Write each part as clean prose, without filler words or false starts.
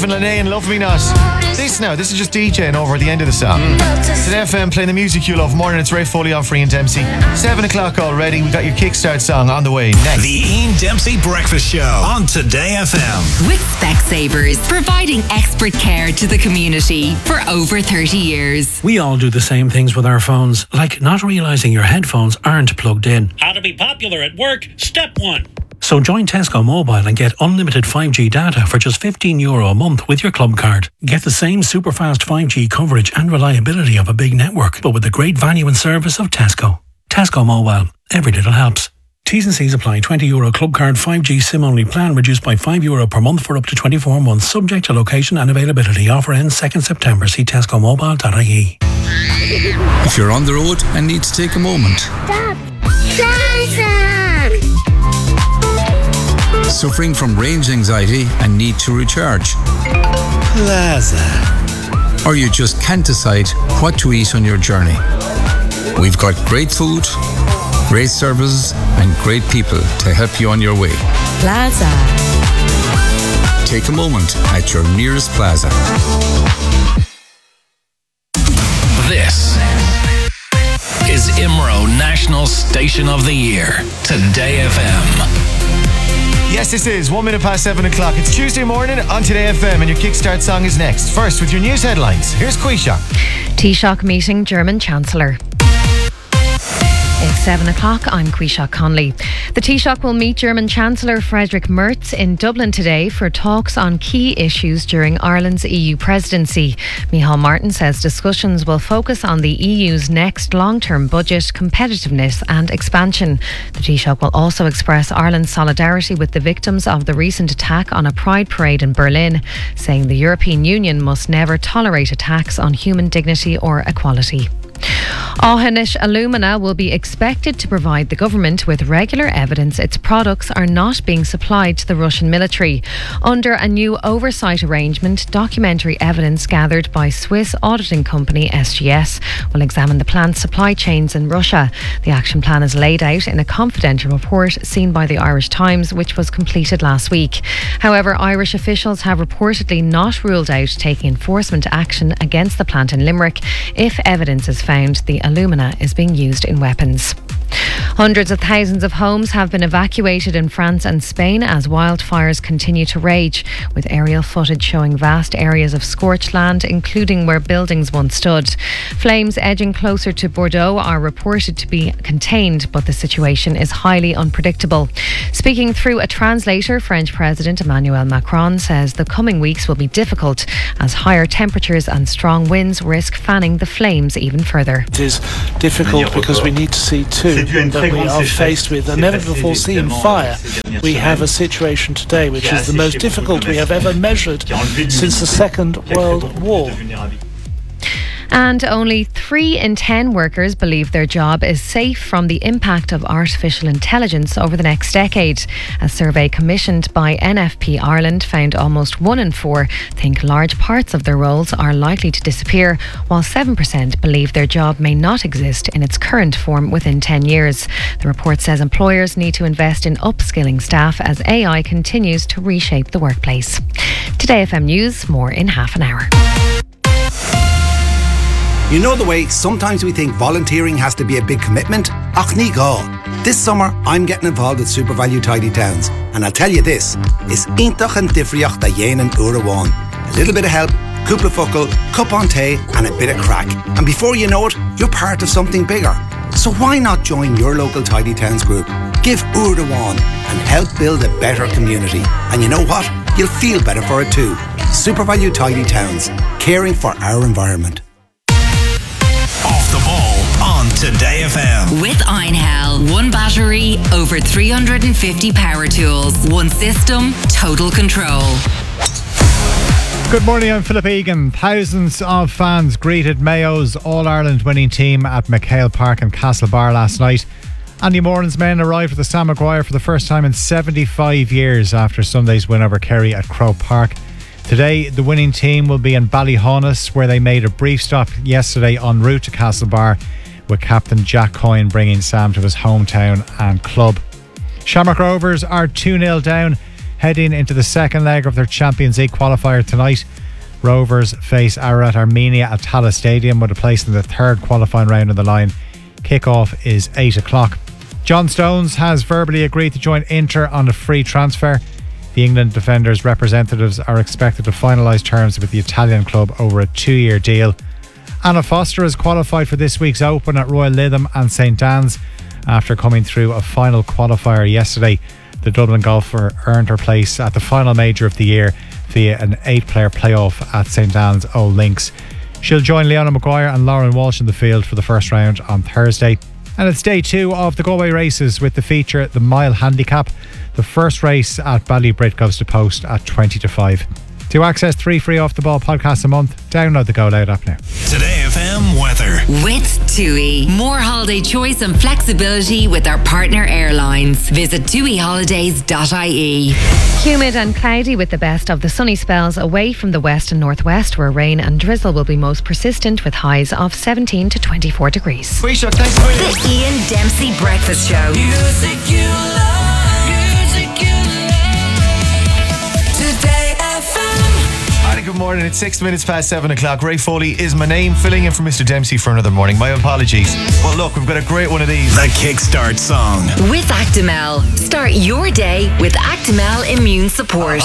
Stephen Lene and Love Me Not. This is just DJing over at the end of the song. Today FM playing the music you love. Morning, it's Ray Foley on Free and Dempsey. 7 o'clock already. We got your Kickstart song on the way next. The Ian Dempsey Breakfast Show on Today FM. With Specsavers, providing expert care to the community for over 30 years. We all do the same things with our phones, like not realising your headphones aren't plugged in. How to be popular at work, step 1. So join Tesco Mobile and get unlimited 5G data for just €15 a month with your club card. Get the same super fast 5G coverage and reliability of a big network, but with the great value and service of Tesco. Tesco Mobile. Every little helps. T's and C's apply. €20 club card 5G SIM only plan reduced by €5 per month for up to 24 months, subject to location and availability. Offer ends 2nd September. See tescomobile.ie. If you're on the road and need to take a moment. Stop. Jason! Suffering from range anxiety and need to recharge. Plaza. Or you just can't decide what to eat on your journey. We've got great food, great services and great people to help you on your way. Plaza. Take a moment at your nearest Plaza. This is IMRO National Station of the Year. Today FM. Yes, this is 1 minute past 7 o'clock. It's Tuesday morning on Today FM and your Kickstart song is next. First, with your news headlines, here's Taoiseach. Taoiseach meeting German Chancellor. It's 7 o'clock. I'm Taoiseach Conley. The Taoiseach will meet German Chancellor Friedrich Merz in Dublin today for talks on key issues during Ireland's EU presidency. Micheál Martin says discussions will focus on the EU's next long-term budget, competitiveness and expansion. The Taoiseach will also express Ireland's solidarity with the victims of the recent attack on a pride parade in Berlin, saying the European Union must never tolerate attacks on human dignity or equality. Aughanish Alumina will be expected to provide the government with regular evidence its products are not being supplied to the Russian military. Under a new oversight arrangement, documentary evidence gathered by Swiss auditing company SGS will examine the plant's supply chains in Russia. The action plan is laid out in a confidential report seen by the Irish Times, which was completed last week. However, Irish officials have reportedly not ruled out taking enforcement action against the plant in Limerick if evidence is found the alumina is being used in weapons. Hundreds of thousands of homes have been evacuated in France and Spain as wildfires continue to rage, with aerial footage showing vast areas of scorched land, including where buildings once stood. Flames edging closer to Bordeaux are reported to be contained, but the situation is highly unpredictable. Speaking through a translator, French President Emmanuel Macron says the coming weeks will be difficult as higher temperatures and strong winds risk fanning the flames even further. It is difficult because we need to see too that we are faced with a never before seen fire. We have a situation today which is the most difficult we have ever measured since the Second World War. And only 3 in 10 workers believe their job is safe from the impact of artificial intelligence over the next decade. A survey commissioned by NFP Ireland found almost 1 in 4 think large parts of their roles are likely to disappear, while 7% believe their job may not exist in its current form within 10 years. The report says employers need to invest in upskilling staff as AI continues to reshape the workplace. Today FM News, more in half an hour. You know the way sometimes we think volunteering has to be a big commitment? Ach ní gá. This summer I'm getting involved with SuperValu Tidy Towns, and I'll tell you this, is iontach an difriocht da dhéanann uair amháin. A little bit of help, cúpla focal, cup on tea and a bit of crack. And before you know it, you're part of something bigger. So why not join your local Tidy Towns group? Give uair amháin and help build a better community. And you know what? You'll feel better for it too. SuperValu Tidy Towns, caring for our environment. Off the ball on Today FM. With Einhell, 1 battery, over 350 power tools, 1 system, total control. Good morning, I'm Philip Egan. Thousands of fans greeted Mayo's All-Ireland winning team at McHale Park in Castlebar last night. Andy Moran's men arrived at the Stan Maguire for the first time in 75 years after Sunday's win over Kerry at Croke Park. Today, the winning team will be in Ballyhonus, where they made a brief stop yesterday en route to Castlebar, with captain Jack Coyne bringing Sam to his hometown and club. Shamrock Rovers are 2-0 down, Heading into the second leg of their Champions League qualifier tonight, Rovers face Ararat Armenia at Tallaght Stadium with a place in the third qualifying round of the line. Kick-off is 8 o'clock. John Stones has verbally agreed to join Inter on a free transfer. The England defender's representatives are expected to finalise terms with the Italian club over a 2-year deal. Anna Foster has qualified for this week's Open at Royal Lytham and St Anne's after coming through a final qualifier yesterday. The Dublin golfer earned her place at the final major of the year via an 8-player playoff at St Anne's Old Links. She'll join Leona Maguire and Lauren Walsh in the field for the first round on Thursday. And it's day 2 of the Galway races with the feature The Mile Handicap. The first race at Ballybrit goes to post at 20 to 5. To access 3 free Off the Ball podcasts a month, download the Go Loud app now. Today FM weather. With TUI. More holiday choice and flexibility with our partner airlines. Visit tuiholidays.ie. Humid and cloudy with the best of the sunny spells away from the west and northwest, where rain and drizzle will be most persistent with highs of 17 to 24 degrees. Taoiseach, thanks a million. The Ian Dempsey Breakfast Show. Music you love, music you love. Today FM. Hi, good morning. It's 6 minutes past 7 o'clock. Ray Foley is my name, filling in for Mr. Dempsey for another morning. My apologies. Well, look, we've got a great one of these. The Kickstart song. With Actimel. Start your day with Actimel Immune Support.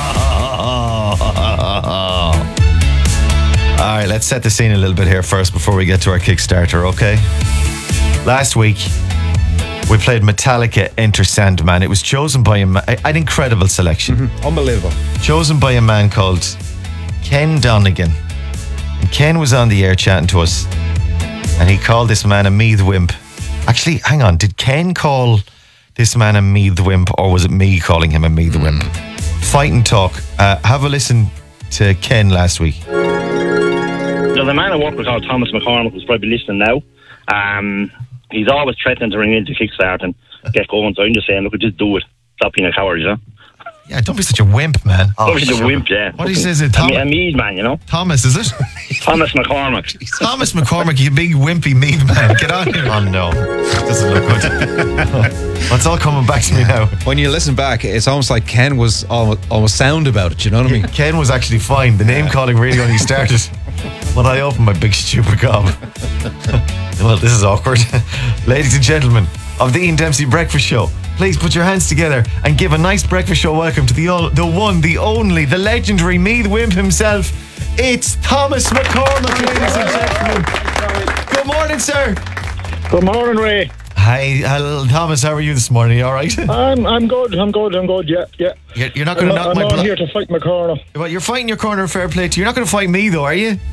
All right, let's set the scene a little bit here first before we get to our Kickstarter, okay? Last week, we played Metallica Enter Sandman. It was chosen by an incredible selection. Unbelievable. Chosen by a man called Ken Donegan. And Ken was on the air chatting to us, and he called this man a Meath Wimp. Actually, hang on, did Ken call this man a Meath Wimp, or was it me calling him a Meath Wimp? Fight and talk. Have a listen to Ken last week. There's a man I work with called Thomas McCormick who's probably listening now. He's always threatening to ring into Kickstart and get going, so I'm just saying, look, just do it. Stop being a coward, you know? Yeah, don't be such a wimp, man. Don't be such a wimp, yeah. What he says is Thomas. A Meath man, you know? Thomas, is it? Thomas McCormick. Thomas McCormick, you big wimpy Meath man. Get on here. Oh, no. Doesn't look good. It's all coming back to me now. When you listen back, it's almost like Ken was almost sound about it, you know what I mean? Ken was actually fine. The name calling really only started when I opened my big stupid gob. Well, this is awkward. Ladies and gentlemen of the Ian Dempsey Breakfast Show, please put your hands together and give a nice breakfast show welcome to the one, the only, the legendary Meath Wimp himself. It's Thomas McCormick, ladies and gentlemen. Good morning, sir. Good morning, Ray. Hi, Thomas. How are you this morning? You all right? I'm good. Yeah. You're not going to knock my I'm here to fight my corner. Well, you're fighting your corner. Fair play to you. You're not going to fight me, though, are you?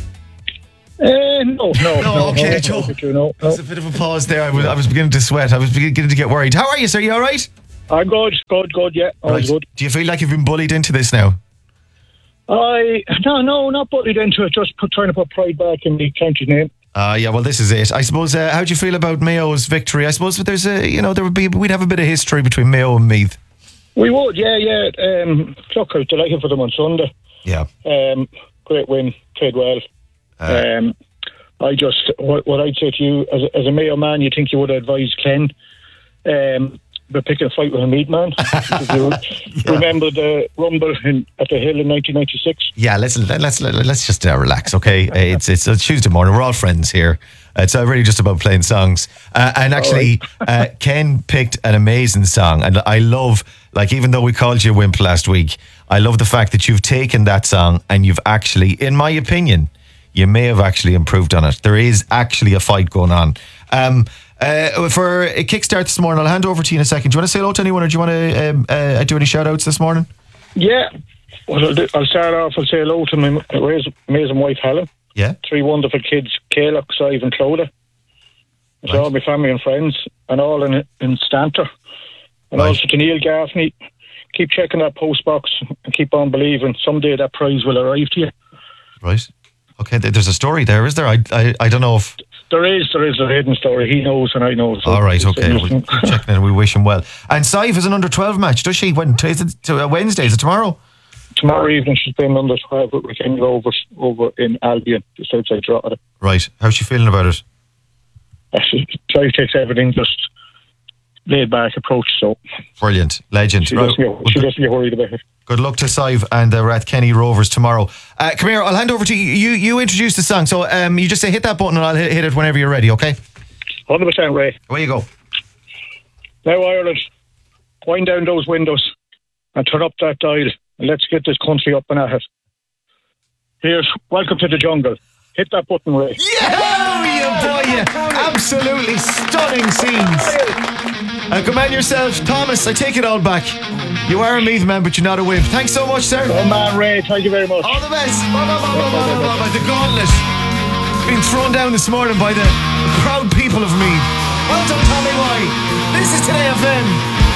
No. Okay, Joe. No. There's a bit of a pause there. I was beginning to sweat. I was beginning to get worried. How are you, sir? You all right? I'm good. Yeah, right. Good. Do you feel like you've been bullied into this now? No, not bullied into it. Just trying to put pride back in the county's name. Yeah, well, this is it. I suppose. How do you feel about Mayo's victory? I suppose there's we'd have a bit of history between Mayo and Meath. We would, yeah. Look, I was delighted for them on Sunday. Yeah. Great win. Played well. What I'd say to you as a Mayo man, you think you would advise Ken, but picking a fight with a Meath man. Remember the rumble at the Hill in 1996? Yeah, let's just relax, okay? It's a Tuesday morning. We're all friends here. It's really just about playing songs. And actually, Ken picked an amazing song, and I love, like, even though we called you Wimp last week, I love the fact that you've taken that song and you've actually, in my opinion, you may have actually improved on it. There is actually a fight going on. For a kickstart this morning, I'll hand over to you in a second. Do you want to say hello to anyone, or do you want to do any shout outs this morning? Yeah. Well, I'll start off. I'll say hello to my amazing wife, Helen. Yeah. 3 wonderful kids, Caleb, Sive and Clodagh. It's all my family and friends, and all in Stanter. And also to Neil Gaffney. Keep checking that post box and keep on believing. Someday that prize will arrive to you. Right. Okay, there's a story there, is there? I don't know if... There is a hidden story. He knows and I know. So all right, okay. We'll keep checking it. We wish him well. And Sive is an under-12 match, does she? When is it? Wednesday? Is it tomorrow? Tomorrow evening she's playing under-12 with Kenny Rovers over in Albion, just outside Drogheda. Right. How's she feeling about it? She takes everything just laid back approach. So brilliant, legend. She doesn't get worried about it. Good luck to Sive and the Rathkenny Rovers tomorrow. Come here, I'll hand over to you. You introduce the song, so you just say hit that button and I'll hit it whenever you're ready. Okay? 100%, Ray. Away you go. Now, Ireland, wind down those windows and turn up that dial, and let's get this country up and at it. Here's Welcome to the Jungle. Hit that button, Ray. Yeah, you boy, yeah. Absolutely stunning scenes. Good man yourself, Thomas. I take it all back. You are a Meath man, but you're not a whip. Thanks so much, sir. Oh man, Ray, thank you very much. All the best. The gauntlet being thrown down this morning by the proud people of Meath. Well done, Tommy White. This is Today FM.